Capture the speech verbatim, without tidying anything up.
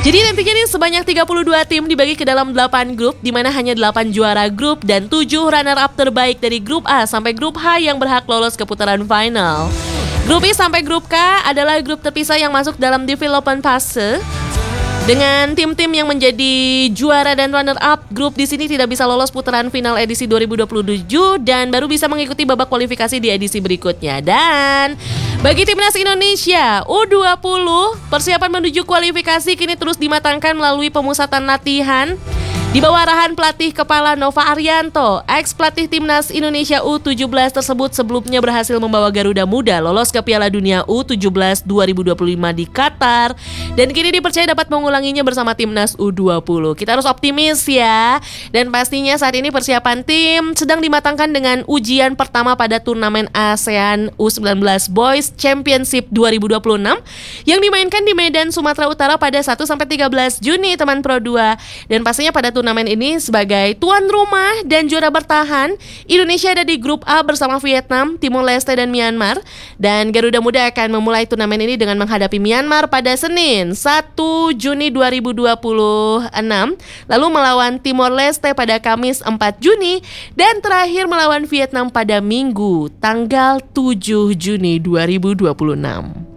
Jadi nantinya nih sebanyak tiga puluh dua tim dibagi ke dalam delapan grup, di mana hanya delapan juara grup dan tujuh runner-up terbaik dari grup A sampai grup H yang berhak lolos ke putaran final. Grup I sampai grup K adalah grup terpisah yang masuk dalam development fase. Dengan tim-tim yang menjadi juara dan runner-up, grup di sini tidak bisa lolos putaran final edisi dua ribu dua puluh tujuh dan baru bisa mengikuti babak kualifikasi di edisi berikutnya. Dan bagi timnas Indonesia U dua puluh, persiapan menuju kualifikasi kini terus dimatangkan melalui pemusatan latihan di bawah arahan pelatih kepala Nova Arianto. Ex pelatih timnas Indonesia U tujuh belas tersebut sebelumnya berhasil membawa Garuda Muda lolos ke Piala Dunia U tujuh belas dua ribu dua puluh lima di Qatar dan kini dipercaya dapat mengulanginya bersama timnas U dua puluh. Kita harus optimis ya. Dan pastinya saat ini persiapan tim sedang dimatangkan dengan ujian pertama pada turnamen ASEAN U sembilan belas Boys Championship dua ribu dua puluh enam yang dimainkan di Medan, Sumatera Utara pada satu sampai tiga belas Juni teman Pro dua. Dan pastinya pada turnamen ini sebagai tuan rumah dan juara bertahan, Indonesia ada di grup A bersama Vietnam, Timor Leste dan Myanmar. Dan Garuda Muda akan memulai turnamen ini dengan menghadapi Myanmar pada Senin satu Juni dua ribu dua puluh enam, lalu melawan Timor Leste pada Kamis empat Juni dan terakhir melawan Vietnam pada Minggu tanggal tujuh Juni dua ribu dua puluh enam.